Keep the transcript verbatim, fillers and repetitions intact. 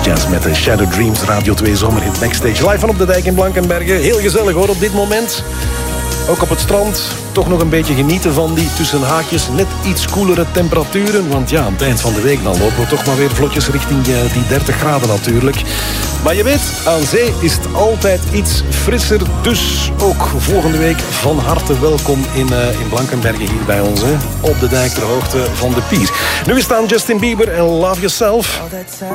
Jazz met de Shadow Dreams Radio twee Zomerhit Backstage. Live van op de dijk in Blankenberge. Heel gezellig hoor op dit moment. Ook op het strand. Toch nog een beetje genieten van die tussen haakjes net iets koelere temperaturen. Want ja, aan het eind van de week dan lopen we toch maar weer vlotjes richting uh, die dertig graden natuurlijk. Maar je weet, aan zee is het altijd iets frisser. Dus ook volgende week van harte welkom in, uh, in Blankenberge hier bij ons. Hè? Op de dijk ter hoogte van de pier. Nu is het aan Justin Bieber en Love Yourself.